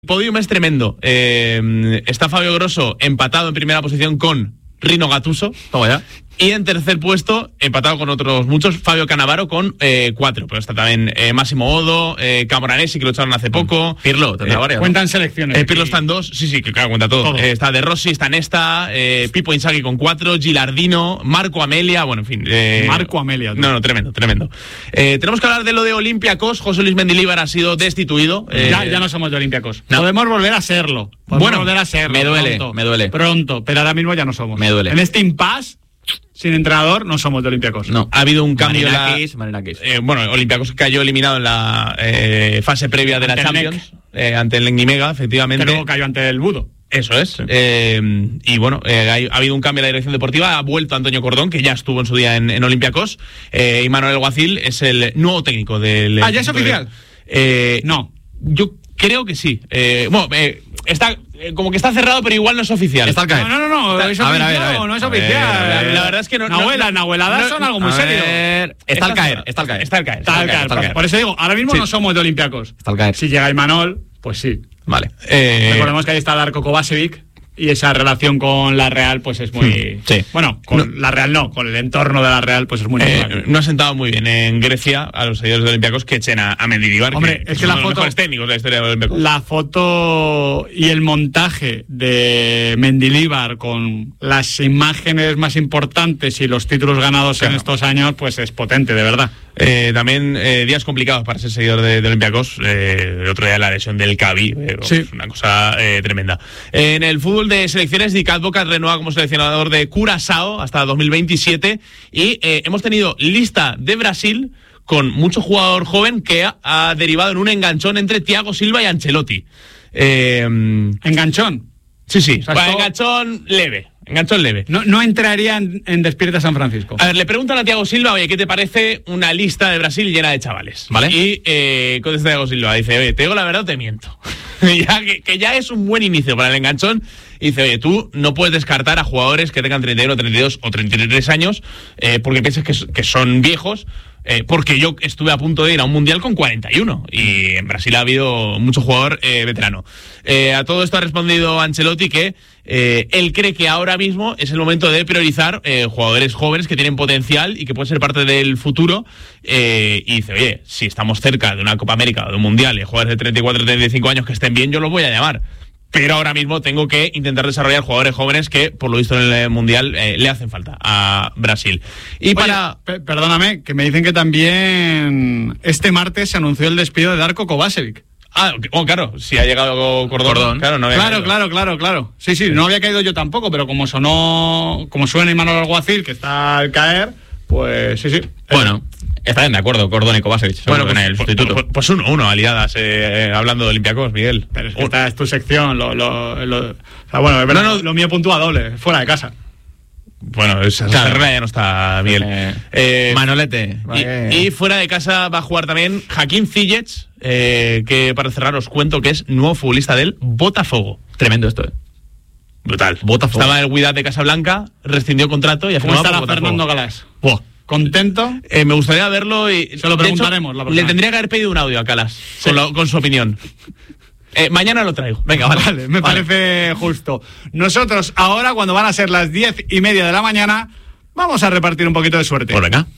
Podium es tremendo. Está Fabio Grosso empatado en primera posición con Rino Gattuso. Toma ya. Y en tercer puesto, empatado con otros muchos, Fabio Cannavaro con 4. Pero está también Massimo Odo, Camoranesi, que lo echaron hace poco. Pirlo, tendrá varias. Cuentan selecciones. Pirlo está en 2. Sí, que claro, cuenta todo. Está De Rossi, está Nesta, Pippo Inzaghi con 4, Gilardino, Marco Amelia, bueno, en fin. Marco Amelia. No, tremendo. Tenemos que hablar de lo de Olympiacos. José Luis Mendilibar ha sido destituido. Ya no somos de Olympiacos. No. Podemos volver a serlo. Me duele. Pronto, pero ahora mismo ya no somos. Me duele. En este impasse, sin entrenador, no somos de Olympiacos. No. Ha habido un cambio. Marinakis. Olympiacos cayó eliminado en la fase previa de la Champions ante el Nimega, efectivamente. Que luego cayó ante el Budo. Eso es. Sí. Ha habido un cambio en la dirección deportiva. Ha vuelto Antonio Cordón, que ya estuvo en su día en Olympiacos. Y Manuel Alguacil es el nuevo técnico del. ¿Ya es oficial? No. Yo creo que sí. Está como que está cerrado, pero igual no es oficial. Está al caer. No. ¿Es oficial? A ver. No es oficial. La verdad es que no. Nahueladas son algo muy serio. Está al caer. Por eso digo, ahora mismo no somos de Olympiacos. Está al caer. Si llega Imanol, pues sí. Vale. Recordemos que ahí está Darko Kovačević. Y esa relación con la Real pues es muy... Sí. Bueno, la Real con el entorno de la Real pues es muy normal. No ha sentado muy bien en Grecia a los seguidores de Olympiacos que echen a Mendilibar. Hombre, es que la foto... los mejores técnicos de la historia de Olympiacos. La foto y el montaje de Mendilibar con las imágenes más importantes y los títulos ganados en estos años pues es potente, de verdad. También días complicados para ser seguidor de Olympiacos. El otro día la lesión del Cavi, sí. Una cosa tremenda. En el fútbol de selecciones, Dick Advocat renueva como seleccionador de Curazao hasta 2027 y hemos tenido lista de Brasil con mucho jugador joven que ha derivado en un enganchón entre Thiago Silva y Ancelotti. ¿Enganchón? Sí. O sea, enganchón leve. No entraría en Despierta San Francisco. A ver, le preguntan a Thiago Silva, oye, ¿qué te parece una lista de Brasil llena de chavales? ¿Vale? Y contesta Thiago Silva, dice, oye, te digo la verdad o te miento. que ya es un buen inicio para el enganchón. Y dice, oye, tú no puedes descartar a jugadores que tengan 31, 32 o 33 años porque pienses que son viejos. Porque yo estuve a punto de ir a un mundial con 41 y en Brasil ha habido mucho jugador veterano. A todo esto ha respondido Ancelotti que él cree que ahora mismo es el momento de priorizar jugadores jóvenes que tienen potencial y que pueden ser parte del futuro. Y dice, oye, si estamos cerca de una Copa América o de un mundial y jugadores de 34, 35 años que estén bien, yo los voy a llamar. Pero ahora mismo tengo que intentar desarrollar jugadores jóvenes que, por lo visto en el Mundial, le hacen falta a Brasil. Y perdóname, que me dicen que también este martes se anunció el despido de Darko Kovačević. Claro, si ha llegado Cordón. Claro. Sí, no había caído yo tampoco, pero como suena Imanol Alguacil, que está al caer, pues sí. Bueno, están de acuerdo, Cordón y Kovačević. Bueno, pues, el sustituto. Pues uno, aliadas, hablando de Olympiacos, Miguel. Pero es que esta es tu sección, es verdad, lo mío puntúa doble, fuera de casa. Bueno, esa regla ya no está, Miguel. Manolete. Y fuera de casa va a jugar también Hakim Ziyech, que para cerrar os cuento que es nuevo futbolista del Botafogo. Tremendo esto, Brutal. Botafogo. Estaba en el Wydad de Casablanca, rescindió contrato y ha firmado. ¿Cómo está Fernando Galás? ¿Contento? Me gustaría verlo y... Se lo preguntaremos. Le tendría que haber pedido un audio a Calas, sí, con su opinión. Mañana lo traigo. Venga, vale, me parece justo. Nosotros ahora, cuando van a ser las 10:30 de la mañana, vamos a repartir un poquito de suerte. Pues venga.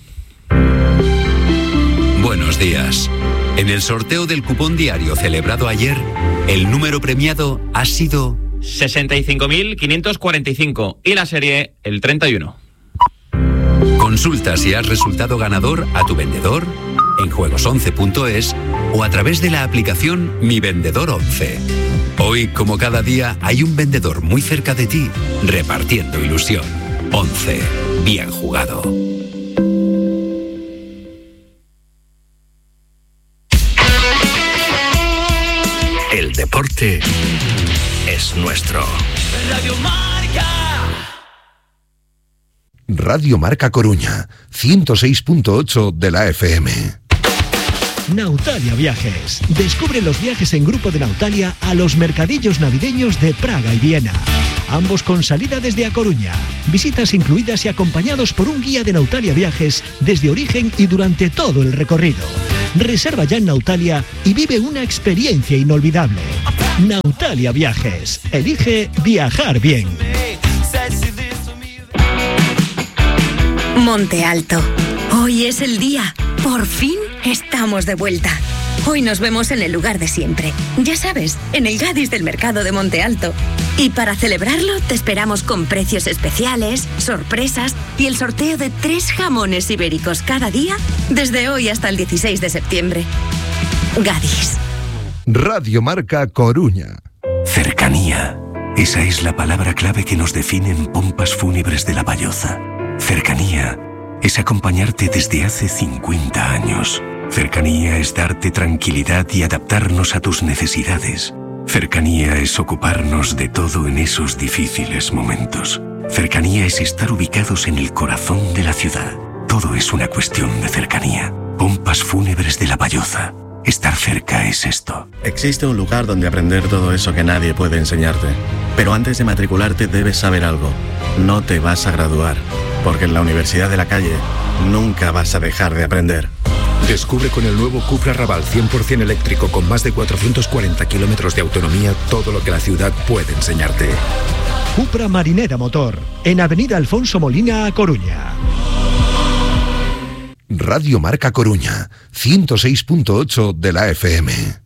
Buenos días. En el sorteo del cupón diario celebrado ayer, el número premiado ha sido 65.545 y la serie el 31. Consulta si has resultado ganador a tu vendedor en juegos11.es o a través de la aplicación Mi Vendedor 11. Hoy, como cada día, hay un vendedor muy cerca de ti repartiendo ilusión. 11. Bien jugado. El deporte es nuestro. Radio Marca Coruña, 106.8 de la FM. Nautalia Viajes. Descubre los viajes en grupo de Nautalia a los mercadillos navideños de Praga y Viena. ambos con salida desde A Coruña. Visitas incluidas y acompañados por un guía de Nautalia Viajes desde origen y durante todo el recorrido. Reserva ya en Nautalia y vive una experiencia inolvidable. Nautalia Viajes. Elige viajar bien. Monte Alto. Hoy es el día. Por fin estamos de vuelta. Hoy nos vemos en el lugar de siempre. Ya sabes, en el Gadis del Mercado de Monte Alto. Y para celebrarlo te esperamos con precios especiales, sorpresas y el sorteo de 3 jamones ibéricos cada día desde hoy hasta el 16 de septiembre. Gadis. Radio Marca Coruña. Cercanía. Esa es la palabra clave que nos define en Pompas Fúnebres de La Palloza. Cercanía es acompañarte desde hace 50 años. Cercanía es darte tranquilidad y adaptarnos a tus necesidades. Cercanía es ocuparnos de todo en esos difíciles momentos. Cercanía es estar ubicados en el corazón de la ciudad. Todo es una cuestión de cercanía. Pompas Fúnebres de La Palloza. Estar cerca es esto. Existe un lugar donde aprender todo eso que nadie puede enseñarte. Pero antes de matricularte debes saber algo. No te vas a graduar, porque en la Universidad de la Calle nunca vas a dejar de aprender. Descubre con el nuevo Cupra Raval 100% eléctrico con más de 440 kilómetros de autonomía todo lo que la ciudad puede enseñarte. Cupra Marinera Motor, en Avenida Alfonso Molina, A Coruña. Radio Marca Coruña, 106.8 de la FM.